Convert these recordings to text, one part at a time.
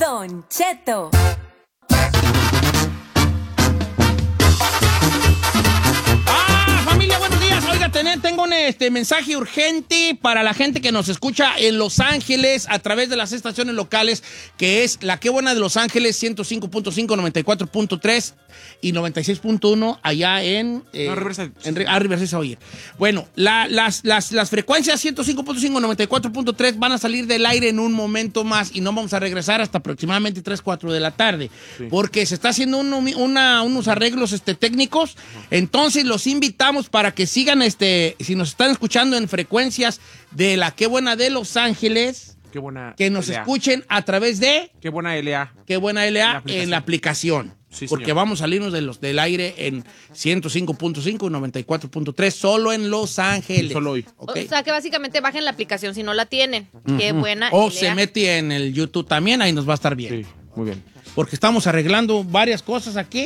Don Cheto. Familia, buenos días. Oiga, tengo un mensaje urgente para la gente que nos escucha en Los Ángeles a través de las estaciones locales, que es la Qué Buena de Los Ángeles, 105.5, 94.3 y 96.1 allá en Riverside. Oye. Bueno, las frecuencias 105.5, 94.3 van a salir del aire en un momento más y no vamos a regresar hasta aproximadamente 3, 4 de la tarde, porque se está haciendo unos arreglos técnicos. Entonces los invitamos para que sigan, si nos están escuchando en frecuencias de la Qué Buena de Los Ángeles, que nos escuchen a través de Qué Buena LA. Qué Buena LA en la aplicación. Sí, porque señor, vamos a salirnos del aire en 105.5 y 94.3 solo en Los Ángeles. Solo hoy. ¿Okay? O sea que básicamente bajen la aplicación si no la tienen. Qué Buena O LA. se mete en el YouTube también, ahí nos va a estar bien. Sí, muy bien. Porque estamos arreglando varias cosas aquí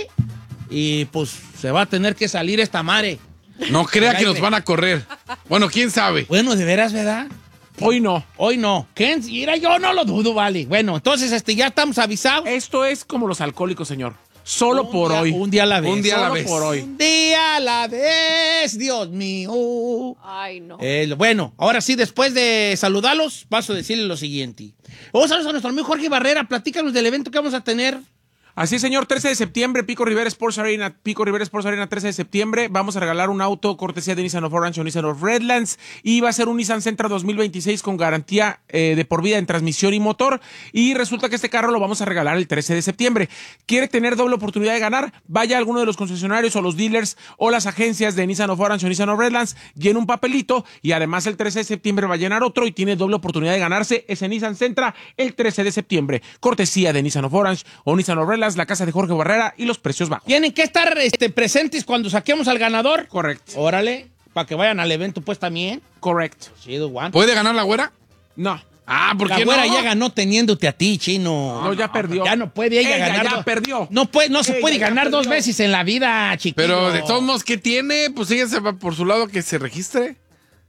y pues se va a tener que salir esta madre. No crea que nos van a correr. Bueno, quién sabe. Bueno, de veras, ¿verdad? Hoy no. Hoy no. Mira, yo no lo dudo, vale. Bueno, entonces ya estamos avisados. Esto es como los alcohólicos, señor. Solo por hoy. Un día a la vez. Un día a la vez. Por hoy. Un día a la vez, Dios mío. Ay, no. Bueno, ahora sí, después de saludarlos, paso a decirles lo siguiente. Vamos a nuestro amigo Jorge Barrera. Platícanos del evento que vamos a tener. Así es, señor, 13 de septiembre, Pico Rivera Sports Arena, 13 de septiembre. Vamos a regalar un auto cortesía de Nissan of Orange o Nissan of Redlands. Y va a ser un Nissan Sentra 2026 con garantía de por vida en transmisión y motor. Y resulta que este carro lo vamos a regalar el 13 de septiembre. ¿Quiere tener doble oportunidad de ganar? Vaya a alguno de los concesionarios o los dealers o las agencias de Nissan of Orange o Nissan of Redlands, llena un papelito y además el 13 de septiembre va a llenar otro y tiene doble oportunidad de ganarse ese Nissan Sentra el 13 de septiembre. Cortesía de Nissan of Orange o Nissan of Redlands, la casa de Jorge Barrera y los precios bajos. Tienen que estar presentes cuando saquemos al ganador. Correcto. Órale, para que vayan al evento pues también. Correcto. Chido, Juan. ¿Puede ganar la güera? No. Ah, ¿por La qué güera no? ya ganó teniéndote a ti, chino. No, ya perdió. Ya no puede ella ganar. Ya perdió. No se puede ganar dos veces en la vida, chiquillo. Pero de todos modos, ¿qué tiene? Pues ella se va por su lado que se registre.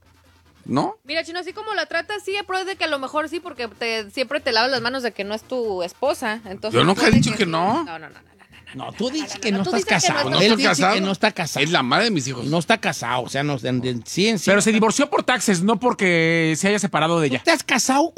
¿No? Mira, Chino, así como la tratas, sí, pero es de que a lo mejor sí, porque siempre te lavas las manos de que no es tu esposa. Entonces, Yo nunca he dicho que sí. No, No, tú dices que no tú estás dices que casado. no Él estoy dice casado. que no está casado. Es la madre de mis hijos. No está casado, o sea, sí. Pero se divorció por taxes, no porque se haya separado de ¿Tú ella. te has casado?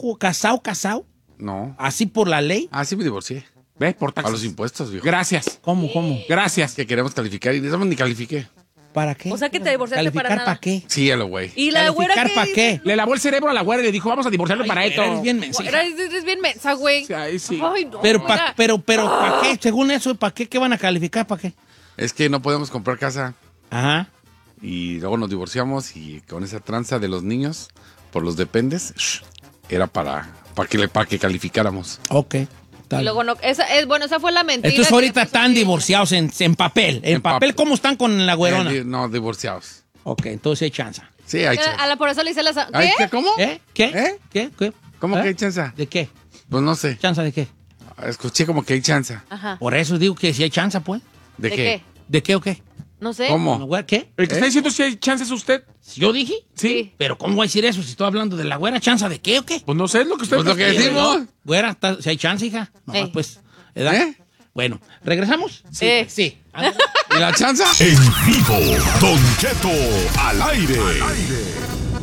No. ¿Así por la ley? Ah, sí me divorcié. ¿Ves? Por A taxes. los impuestos, viejo. Gracias. ¿Cómo? Gracias. Que queremos calificar y de eso ni califiqué. ¿Para qué? O sea, que te divorciaste ¿Calificar para nada. para qué? Sí, a lo güey. Y la güera ¿Calificar que para qué? Le lavó el cerebro a la güera y le dijo, vamos a divorciarlo para esto. Eres bien mensa. Eres bien mensa, güey. Sí, ahí sí. Ay, no. Pero, mira. ¿para qué? Según eso, ¿para qué? ¿Qué van a calificar? ¿Para qué? Es que no podemos comprar casa. Ajá. Y luego nos divorciamos y con esa tranza de los niños, por los dependes, era para que calificáramos. Ok. Y luego no, esa fue la mentira. Estos que ahorita le puso están ahí. divorciados en papel. En papel, ¿cómo están con la güerona? No, divorciados. Ok, entonces hay chance. Sí, hay chance. Por eso le hice las... Ay, ¿Qué? ¿cómo? ¿Qué? ¿Qué? ¿Eh? ¿Qué? ¿Cómo ¿Eh? que hay chance? ¿De qué? Pues no sé. ¿Chance de qué? Escuché como que hay chance. Ajá. Por eso digo que si hay chance, pues. ¿De ¿De qué? qué? ¿De qué o qué? No sé. ¿Cómo? ¿Qué? ¿El que está diciendo si hay chances usted? ¿Yo dije? Sí. ¿Pero cómo voy a decir eso si estoy hablando de la güera? ¿Chance de qué o qué? Pues no sé, es lo que usted... Pues lo que decimos. Güera, si hay chance, hija. No, Ey. pues, ¿verdad? ¿Eh? Bueno, ¿regresamos? Sí. Sí. ¿Y la chanza? En vivo, Don Cheto al aire.